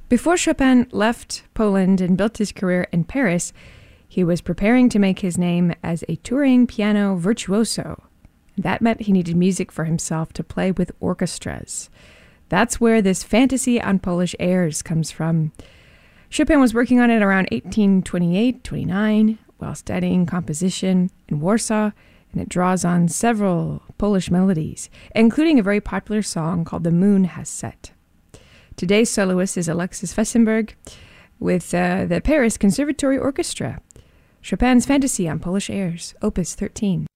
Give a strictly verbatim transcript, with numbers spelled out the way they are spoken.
Before Chopin left Poland and built his career in Paris, he was preparing to make his name as a touring piano virtuoso. That meant he needed music for himself to play with orchestras. That's where this fantasy on Polish airs comes from. Chopin was working on it around eighteen twenty-eight twenty-nine while studying composition in Warsaw, and it draws on several Polish melodies, including a very popular song called The Moon Has Set. Today's soloist is Alexis Fessenberg with uh, the Paris Conservatory Orchestra. Chopin's Fantasy on Polish Airs, Opus thirteen.